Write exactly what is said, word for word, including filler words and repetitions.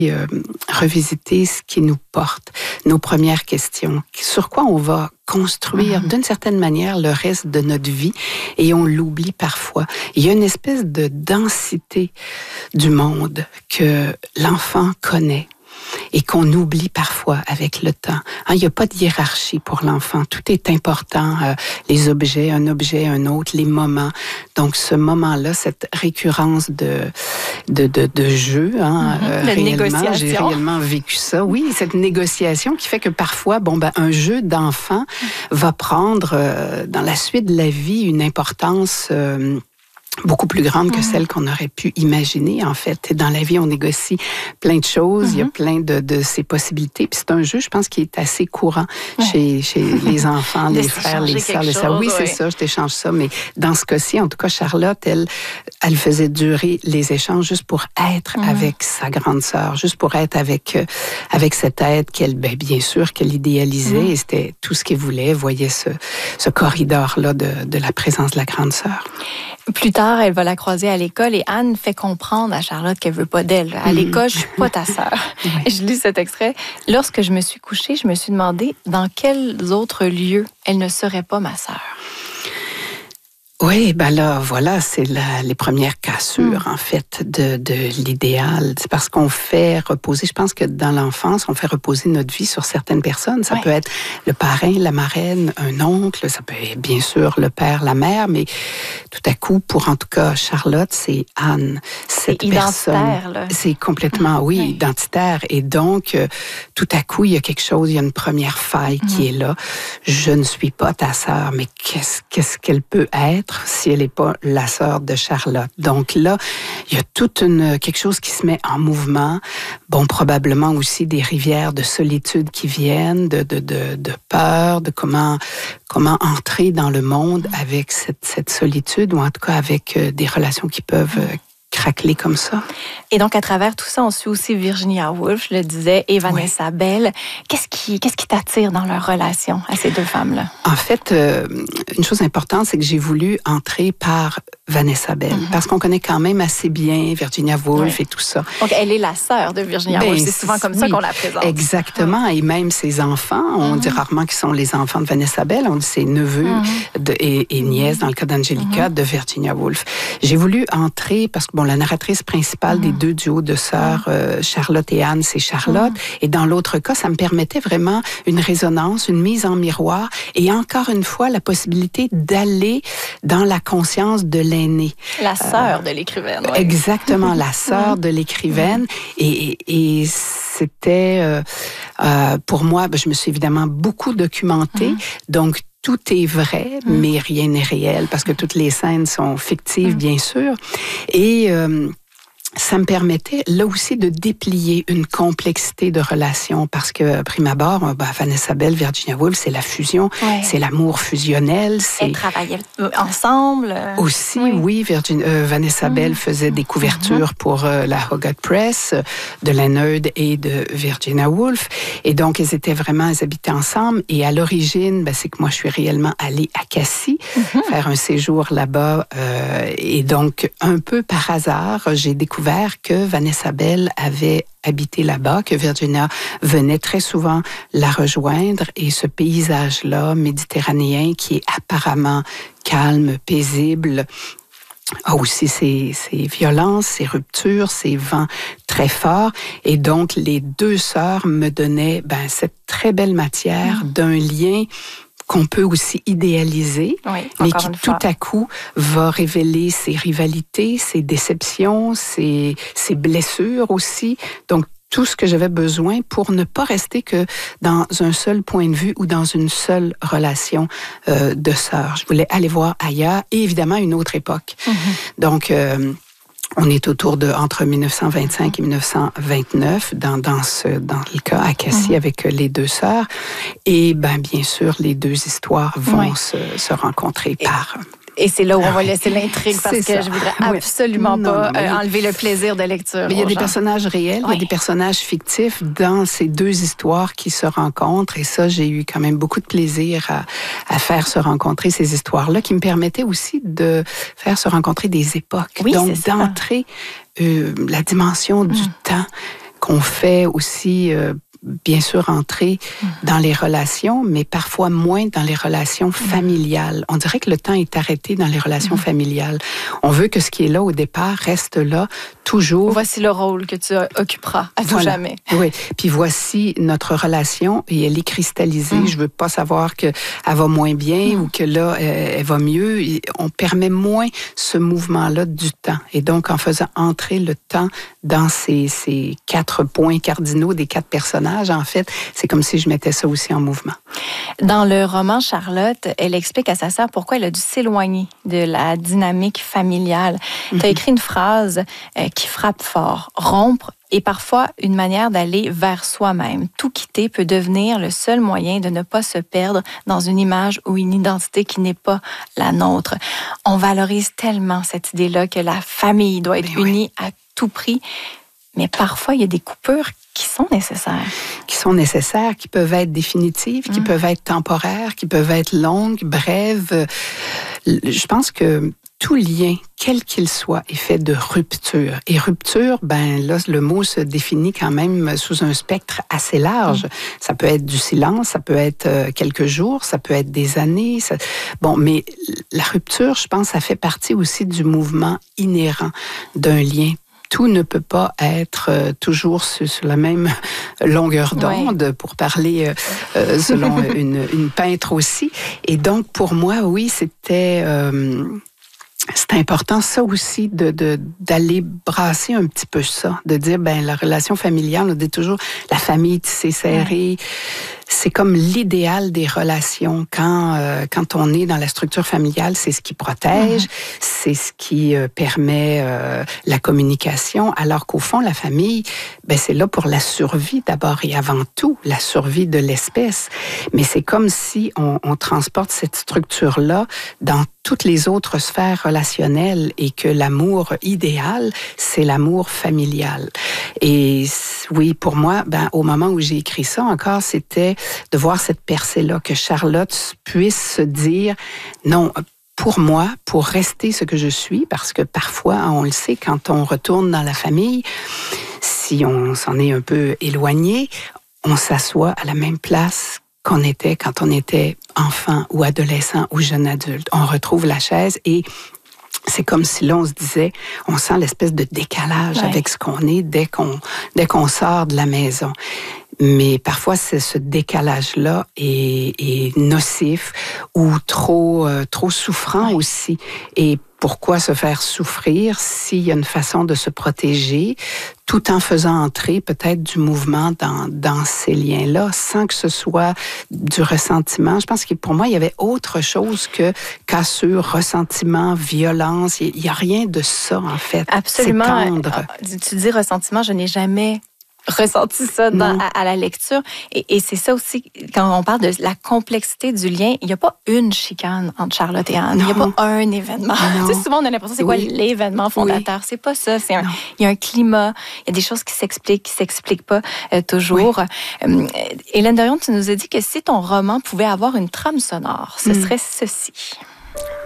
Euh, revisiter ce qui nous porte, nos premières questions, sur quoi on va construire d'une certaine manière le reste de notre vie et on l'oublie parfois. Il y a une espèce de densité du monde que l'enfant connaît et qu'on oublie parfois avec le temps. Hein, il n'y a pas de hiérarchie pour l'enfant. Tout est important. Euh, les objets, un objet, un autre, les moments. Donc, ce moment-là, cette récurrence de, de, de, de jeu, hein, mm-hmm. euh, réellement, j'ai réellement vécu ça. Oui, cette négociation qui fait que parfois, bon, ben, un jeu d'enfant va prendre, euh, dans la suite de la vie, une importance euh, beaucoup plus grande que mmh. celle qu'on aurait pu imaginer, en fait. Dans la vie, on négocie plein de choses, mmh. il y a plein de, de ces possibilités. Puis c'est un jeu, je pense, qui est assez courant ouais. chez, chez les enfants, les frères, les sœurs, les sœurs. Oui, ouais. c'est ça, je t'échange ça. Mais dans ce cas-ci, en tout cas, Charlotte, elle, elle faisait durer les échanges juste pour être mmh. avec sa grande sœur, juste pour être avec, euh, avec cet être qu'elle, ben, bien sûr, qu'elle idéalisait. Mmh. Et c'était tout ce qu'elle voulait. Elle voyait ce, ce corridor-là de, de la présence de la grande sœur. Plus tard, elle va la croiser à l'école et Anne fait comprendre à Charlotte qu'elle veut pas d'elle. À l'école, je suis pas ta sœur. Je lis cet extrait. Lorsque je me suis couchée, je me suis demandé dans quels autres lieux elle ne serait pas ma sœur. Oui, ben là, voilà, c'est la, les premières cassures, mm. en fait, de, de l'idéal. C'est parce qu'on fait reposer, je pense que dans l'enfance, on fait reposer notre vie sur certaines personnes. Ça ouais. peut être le parrain, la marraine, un oncle, ça peut être bien sûr le père, la mère, mais tout à coup, pour en tout cas Charlotte, c'est Anne. Cette c'est identitaire, là. C'est complètement, oui, oui, identitaire. Et donc, euh, tout à coup, il y a quelque chose, il y a une première faille mm. qui est là. Je ne suis pas ta sœur, mais qu'est-ce, qu'est-ce qu'elle peut être si elle n'est pas la sœur de Charlotte. Donc là, il y a toute une, quelque chose qui se met en mouvement. Bon, probablement aussi des rivières de solitude qui viennent, de, de, de, de peur, de comment, comment entrer dans le monde avec cette, cette solitude, ou en tout cas avec euh, des relations qui peuvent euh, craqueler comme ça. Et donc, à travers tout ça, on suit aussi Virginia Woolf, je le disais, et Vanessa oui. Bell. Qu'est-ce qui, qu'est-ce qui t'attire dans leur relation à ces deux femmes-là? En fait, euh, une chose importante, c'est que j'ai voulu entrer par Vanessa Bell, mm-hmm. parce qu'on connaît quand même assez bien Virginia Woolf oui. et tout ça. Donc, elle est la sœur de Virginia ben, Woolf. C'est souvent comme oui, ça qu'on la présente. Exactement. Oui. Et même ses enfants, on mm-hmm. dit rarement qu'ils sont les enfants de Vanessa Bell, on dit ses neveux mm-hmm. de, et, et nièces, dans le cas d'Angelica, mm-hmm. de Virginia Woolf. J'ai voulu entrer parce que, bon, la narratrice principale mm-hmm. des deux duos de sœurs, euh, Charlotte et Anne, c'est Charlotte. Mm-hmm. Et dans l'autre cas, ça me permettait vraiment une résonance, une mise en miroir et encore une fois, la possibilité d'aller dans la conscience de l'aînée. La sœur euh, de l'écrivaine. Oui. Exactement, la sœur de l'écrivaine. Et, et, et c'était, euh, euh, pour moi, ben, je me suis évidemment beaucoup documentée. Mm-hmm. Donc, tout est vrai, mm. mais rien n'est réel, parce que toutes les scènes sont fictives, mm. bien sûr. Et euh, ça me permettait, là aussi, de déplier une complexité de relations, parce que, prime abord, ben, Vanessa Bell, Virginia Woolf, c'est la fusion, ouais. c'est l'amour fusionnel. C'est... Elles travaillaient ensemble. Aussi, oui, oui Virginia, euh, Vanessa mm. Bell faisait des couvertures mm-hmm. pour euh, la Hogarth Press, de Leonard et de Virginia Woolf. Et donc, elles étaient vraiment, elles habitaient ensemble. Et à l'origine, ben, c'est que moi, je suis réellement allée à Cassis, mm-hmm. faire un séjour là-bas. Euh, et donc, un peu par hasard, j'ai découvert que Vanessa Bell avait habité là-bas, que Virginia venait très souvent la rejoindre, et ce paysage-là méditerranéen qui est apparemment calme, paisible, a aussi ses, ses violences, ses ruptures, ses vents très forts. Et donc, les deux sœurs me donnaient ben, cette très belle matière mmh. d'un lien qu'on peut aussi idéaliser, oui, mais qui tout à coup va révéler ses rivalités, ses déceptions, ses, ses blessures aussi. Donc, tout ce que j'avais besoin pour ne pas rester que dans un seul point de vue ou dans une seule relation euh, de sœurs. Je voulais aller voir ailleurs et évidemment une autre époque. Mm-hmm. Donc, euh, on est autour de entre dix-neuf cent vingt-cinq et dix-neuf cent vingt-neuf dans dans ce dans le cas à Cassis mm-hmm. avec les deux sœurs, et ben bien sûr les deux histoires vont oui. se, se rencontrer et... par Et c'est là où on va laisser l'intrigue, parce c'est que ça. Je voudrais absolument oui. pas non, non, euh, enlever le plaisir de lecture. Mais il y a des gens. personnages réels, oui. il y a des personnages fictifs dans ces deux histoires qui se rencontrent. Et ça, j'ai eu quand même beaucoup de plaisir à, à faire se rencontrer ces histoires-là, qui me permettaient aussi de faire se rencontrer des époques. Oui, Donc, c'est d'entrer euh, la dimension mm. du temps. qu'on fait aussi, euh, bien sûr, entrer mmh. dans les relations, mais parfois moins dans les relations familiales. On dirait que le temps est arrêté dans les relations mmh. familiales. On veut que ce qui est là au départ reste là toujours. Voici le rôle que tu occuperas à tout voilà. jamais. Oui, puis voici notre relation et elle est cristallisée. Mmh. Je veux pas savoir qu'elle va moins bien mmh. ou que là, elle, elle va mieux. On permet moins ce mouvement-là du temps. Et donc, en faisant entrer le temps dans ces, ces quatre points cardinaux des quatre personnages, en fait, c'est comme si je mettais ça aussi en mouvement. Dans le roman Charlotte, elle explique à sa sœur pourquoi elle a dû s'éloigner de la dynamique familiale. Mm-hmm. Tu as écrit une phrase euh, qui frappe fort. Rompre est parfois une manière d'aller vers soi-même. Tout quitter peut devenir le seul moyen de ne pas se perdre dans une image ou une identité qui n'est pas la nôtre. On valorise tellement cette idée-là que la famille doit être Mais unie oui. à tout prix. Mais parfois, il y a des coupures qui sont nécessaires. Qui sont nécessaires, qui peuvent être définitives, mmh. qui peuvent être temporaires, qui peuvent être longues, brèves. Je pense que tout lien, quel qu'il soit, est fait de rupture. Et rupture, ben là, le mot se définit quand même sous un spectre assez large. Mmh. Ça peut être du silence, ça peut être quelques jours, ça peut être des années. Ça... Bon, mais la rupture, je pense, ça fait partie aussi du mouvement inhérent d'un lien. Tout ne peut pas être euh, toujours sur, sur la même longueur d'onde, oui. pour parler euh, selon une, une peintre aussi. Et donc, pour moi, oui, c'était... Euh, C'est important, ça aussi, de, de, d'aller brasser un petit peu ça, de dire, ben la relation familiale, on dit toujours, la famille tissée serrée, ouais. c'est comme l'idéal des relations. Quand, euh, quand on est dans la structure familiale, c'est ce qui protège, mm-hmm. c'est ce qui euh, permet euh, la communication, alors qu'au fond, la famille, ben c'est là pour la survie d'abord et avant tout, la survie de l'espèce. Mais c'est comme si on, on transporte cette structure-là dans toutes les autres sphères relationnelles et que l'amour idéal, c'est l'amour familial. Et oui, pour moi, ben, au moment où j'ai écrit ça encore, c'était de voir cette percée-là, que Charlotte puisse se dire, non, pour moi, pour rester ce que je suis, parce que parfois, on le sait, quand on retourne dans la famille, si on s'en est un peu éloigné, on s'assoit à la même place qu'on était quand on était enfant ou adolescent ou jeune adulte. On retrouve la chaise et c'est comme si là, on se disait, on sent l'espèce de décalage ouais. avec ce qu'on est dès qu'on, dès qu'on sort de la maison. Mais parfois, c'est ce décalage-là est, est nocif ou trop, euh, trop souffrant ouais. aussi. Et pourquoi se faire souffrir s'il y a une façon de se protéger, tout en faisant entrer peut-être du mouvement dans, dans ces liens-là, sans que ce soit du ressentiment. Je pense que pour moi, il y avait autre chose que cassure, ressentiment, violence. Il n'y a rien de ça, en fait. Absolument. C'est tendre. Tu dis ressentiment, je n'ai jamais ressenti ça dans, à, à la lecture. Et, et c'est ça aussi, quand on parle de la complexité du lien, il n'y a pas une chicane entre Charlotte et Anne. Non. Il n'y a pas un événement. Tu sais, souvent, on a l'impression, c'est oui. quoi l'événement fondateur? Oui. C'est pas ça. C'est un, il y a un climat, il y a des choses qui s'expliquent, qui ne s'expliquent pas euh, toujours. Oui. Euh, Hélène Dorion, tu nous as dit que si ton roman pouvait avoir une trame sonore, ce mm. serait ceci.